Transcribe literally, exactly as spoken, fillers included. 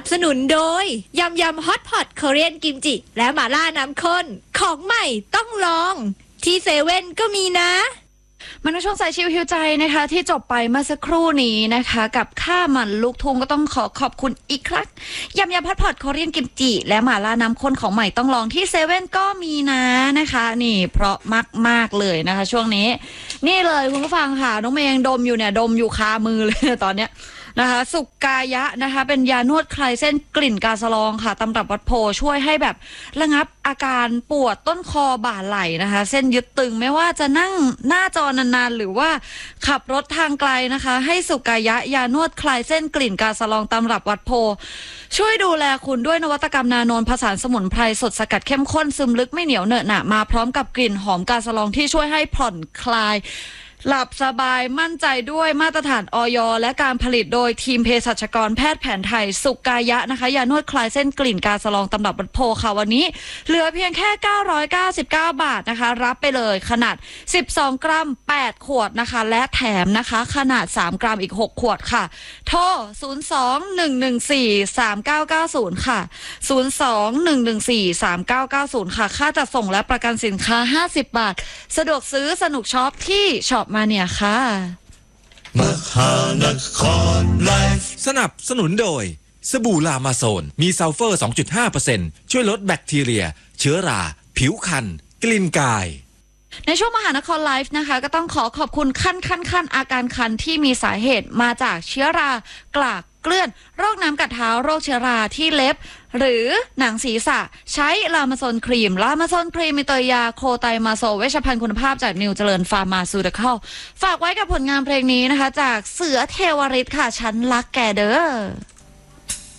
สนุนโดยยำยำฮอตพอตคอเรียนกิมจิและหม่าล่าน้ำข้นของใหม่ต้องลองที่เซเว่นก็มีนะมาในช่วงสายชิวฮิวใจนะคะที่จบไปเมื่อสักครู่นี้นะคะกับข้าวมันลูกทุ่งก็ต้องขอขอบคุณอีกครั้งยำยำฮอตพอตคอเรียนกิมจิและหม่าล่าน้ำข้นของใหม่ต้องลองที่เซเว่นก็มีนะนะคะนี่เพราะมากๆเลยนะคะช่วงนี้นี่เลยคุณผู้ฟังค่ะน้องเมย์ยังดมอยู่เนี่ยดมอยู่คามือเลยตอนเนี้ยนะคะสุกกายะนะคะเป็นยานวดคลายเส้นกลิ่นกาสะลองค่ะตำรับวัดโพช่วยให้แบบระงับอาการปวดต้นคอบ่าไหล่นะคะเส้นยึดตึงไม่ว่าจะนั่งหน้าจอนานๆหรือว่าขับรถทางไกลนะคะให้สุกกายะยานวดคลายเส้นกลิ่นกาสะลองตำรับวัดโพช่วยดูแลคุณด้วยนวัตกรรมนาโนนผสานสมุนไพรสดสกัดเข้มข้นซึมลึกไม่เหนียวเหนอะหนะมาพร้อมกับกลิ่นหอมกาสะลองที่ช่วยให้ผ่อนคลายหลับสบายมั่นใจด้วยมาตรฐานอย.และการผลิตโดยทีมเภสัชกรแพทย์แผนไทยสุกกายะนะคะยานวดคลายเส้นกลิ่นกาสะลองตำรับวัดโพค่ะวันนี้เหลือเพียงแค่เก้าร้อยเก้าสิบเก้าบาทนะคะรับไปเลยขนาดสิบสองกรัมแปดขวดนะคะและแถมนะคะขนาดสามกรัมอีกหกขวดค่ะโทรศูนย์ สอง หนึ่ง หนึ่ง สี่ สาม เก้า เก้า ศูนย์ค่ะศูนย์ สอง หนึ่ง หนึ่ง สี่ สาม เก้า เก้า ศูนย์ค่ะค่าจัดส่งและประกันสินค้าห้าสิบบาทสะดวกซื้อสนุกช็อปที่ช็อปมาเนี่ยค่ะมหานครไลฟ์สนับสนุนโดยสบู่ลามาโซนมีซัลเฟอร์ สองจุดห้าเปอร์เซ็นต์ ช่วยลดแบคทีเรียเชื้อราผิวคันกลิ่นกายในช่วงมหานครไลฟ์นะคะก็ต้องขอขอบคุณขั้นขั้นขั้นอาการคันที่มีสาเหตุมาจากเชื้อรากลากเกลื่อนโรคน้ำกัดเท้าโรคเชื้อราที่เล็บหรือหนังศีรษะใช้ลามาโซนครีมลามาโซนครีมมีตัวยาโคไตมาโซเวชภัณฑ์คุณภาพจากนิวเจริญฟาร์มาซูติคอลฝากไว้กับผลงานเพลงนี้นะคะจากเสือเทวริตค่ะฉันรักแกเด้อ